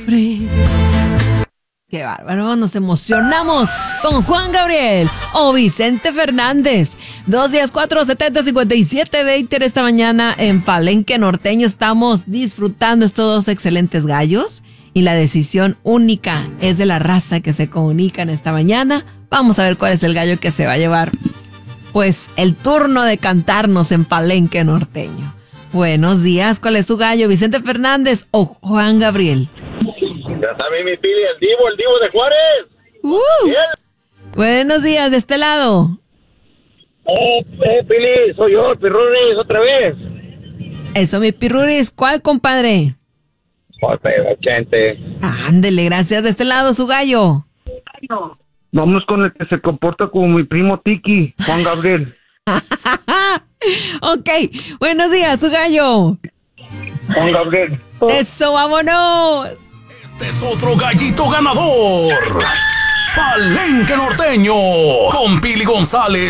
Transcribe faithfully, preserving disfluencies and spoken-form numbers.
sufrir. Qué bárbaro, nos emocionamos con Juan Gabriel o Vicente Fernández. Dos días, cuatro, setenta, cincuenta y siete, veinte esta mañana en Palenque Norteño. Estamos disfrutando estos dos excelentes gallos y la decisión única es de la raza que se comunican esta mañana. Vamos a ver cuál es el gallo que se va a llevar, pues, el turno de cantarnos en Palenque Norteño. Buenos días, ¿cuál es su gallo? ¿Vicente Fernández o Juan Gabriel? Ya sabe mi Pili, el divo, el divo de Juárez. Uh, buenos días, de este lado. Eh, eh, Pili, soy yo, el Pirruris, otra vez. Eso, mi Pirruris, ¿cuál, compadre? ochenta. Ándele, gracias, de este lado, su gallo. Vamos con el que se comporta como mi primo Tiki, Juan Gabriel. Ok, buenos días, su gallo. Juan Gabriel. Eso, vámonos. Este es otro gallito ganador. Palenque Norteño con Pili González.